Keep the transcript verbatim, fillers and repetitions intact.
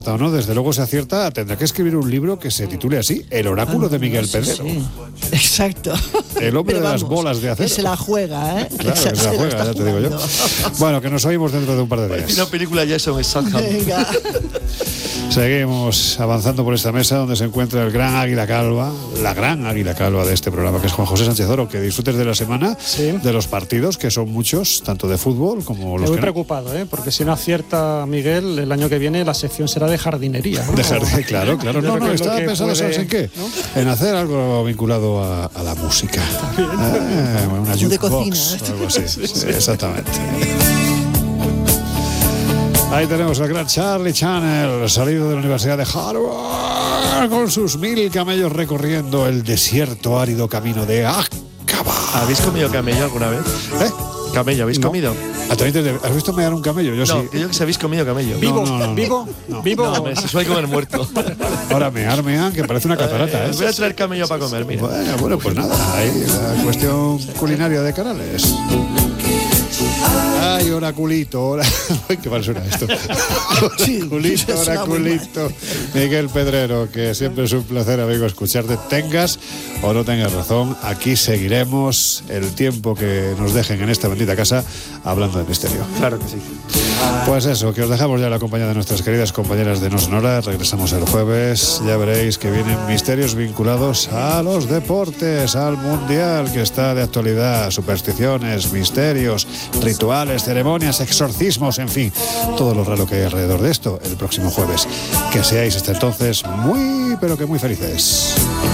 O no, desde luego se acierta, tendrá que escribir un libro que se titule así, El oráculo ah, de Miguel sí, Pedrero. Sí. Exacto. El hombre Pero de vamos, las bolas de acero. Que se la juega, ¿eh? Claro, que se la juega, ya te digo yo. Bueno, que nos oímos dentro de un par de días. Una película ya eso me saca. Venga. Seguimos avanzando por esta mesa donde se encuentra el gran águila calva, la gran águila calva de este programa, que es Juan José Sánchez Oro. Que disfrutes de la semana, sí. De los partidos, que son muchos, tanto de fútbol como los Estoy que preocupado, ¿eh? Porque si no acierta Miguel, el año que viene la sección será de jardinería, ¿no? De jardinería, claro, claro. No, no, no estaba pensando, puede, ¿sabes en qué? ¿No? En hacer algo vinculado a, a la música. Ah, una de cocina. O algo así. Sí, sí, exactamente. Ahí tenemos al gran Charlie Channel, salido de la Universidad de Harvard, con sus mil camellos recorriendo el desierto árido camino de Aqaba. ¿Habéis comido camello alguna vez? ¿Eh? ¿Camello? ¿Habéis no. comido? ¿Has visto mear un camello? Yo no, sí. que yo que si habéis comido camello. ¿Vivo? No, no, no, ¿Vivo? No. ¿Vivo? No, me, se suele comer muerto. Ahora mear, mear, que parece una catarata, ¿eh? Voy a traer camello para comer, mira. Bueno, bueno, pues nada, ahí la cuestión culinaria de Canales. Ay, oraculito, ora... Ay, qué mal suena esto. Oraculito, oraculito. Miguel Pedrero, que siempre es un placer, amigo, escucharte. Tengas o no tengas razón, aquí seguiremos el tiempo que nos dejen en esta bendita casa hablando de misterio. Claro que sí. Pues eso, que os dejamos ya la compañía de nuestras queridas compañeras de No Sonora. Regresamos el jueves. Ya veréis que vienen misterios vinculados a los deportes, al mundial que está de actualidad, supersticiones, misterios, rituales, ceremonias, exorcismos, en fin, todo lo raro que hay alrededor de esto el próximo jueves. Que seáis hasta entonces muy, pero que muy felices.